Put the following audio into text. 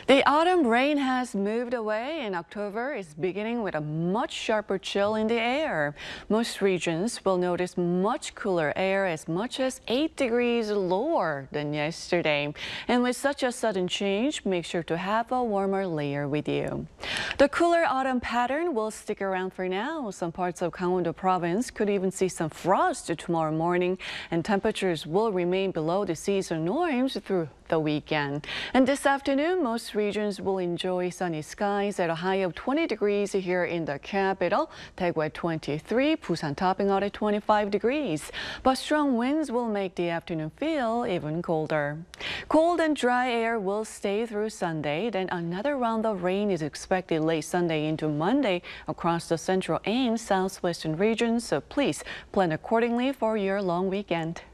The autumn rain has moved away and October is beginning with a much sharper chill in the air. Most regions will notice much cooler air as much as 8 degrees lower than yesterday. And with such a sudden change, make sure to have a warmer layer with you. The cooler autumn pattern will stick around for now. Some parts of Gangwon-do province could even see some frost tomorrow morning, and temperatures will remain below the season norms through the weekend. And this afternoon, most regions will enjoy sunny skies at a high of 20 degrees here in the capital. Daegu at 23, Busan topping out at 25 degrees. But strong winds will make the afternoon feel even colder. Cold and dry air will stay through Sunday. Then another round of rain is expected late Sunday into Monday across the central and southwestern regions. So please plan accordingly for your long weekend.